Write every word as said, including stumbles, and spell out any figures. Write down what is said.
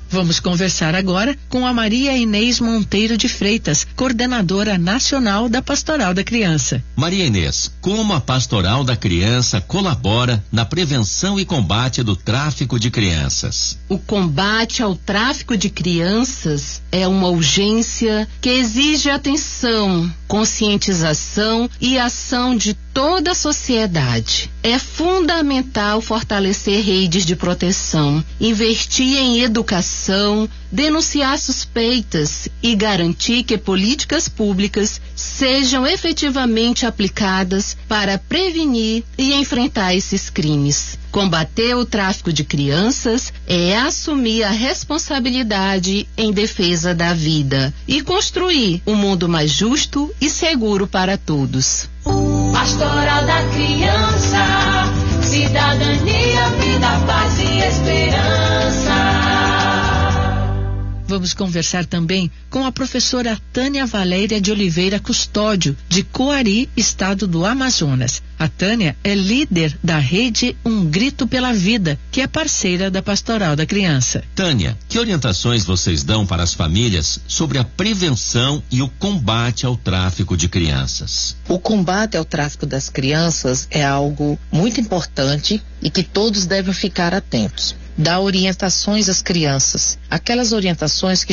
Vamos conversar agora com a Maria Inês Monteiro de Freitas, coordenadora nacional da Pastoral da Criança. Maria Inês, como a Pastoral da Criança colabora na prevenção e combate do tráfico de crianças? O combate ao tráfico de crianças é uma urgência que exige atenção, conscientização e ação de toda a sociedade. É fundamental fortalecer redes de proteção, investir em educação, denunciar suspeitas e garantir que políticas públicas sejam efetivamente aplicadas para prevenir e enfrentar esses crimes. Combater o tráfico de crianças é assumir a responsabilidade em defesa da vida e construir um mundo mais justo e seguro para todos. Pastoral da Criança, cidadania, vida, paz e esperança. Vamos conversar também com a professora Tânia Valéria de Oliveira Custódio, de Coari, estado do Amazonas. A Tânia é líder da rede Um Grito pela Vida, que é parceira da Pastoral da Criança. Tânia, que orientações vocês dão para as famílias sobre a prevenção e o combate ao tráfico de crianças? O combate ao tráfico das crianças é algo muito importante e que todos devem ficar atentos. Dar orientações às crianças, aquelas orientações que